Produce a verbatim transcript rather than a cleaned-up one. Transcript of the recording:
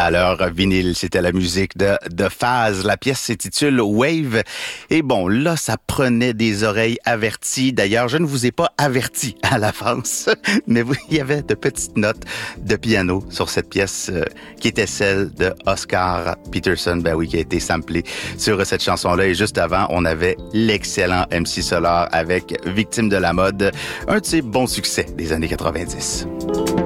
à leur vinyle. C'était la musique de The Phase. La pièce s'intitule Wave. Et bon, là, ça prenait des oreilles averties. D'ailleurs, je ne vous ai pas averti à l'avance, mais il y avait de petites notes de piano sur cette pièce euh, qui était celle de Oscar Peterson, ben oui, qui a été samplée sur cette chanson-là. Et juste avant, on avait l'excellent M C Solar avec Victime de la mode, un de ses bons succès des années quatre-vingt-dix.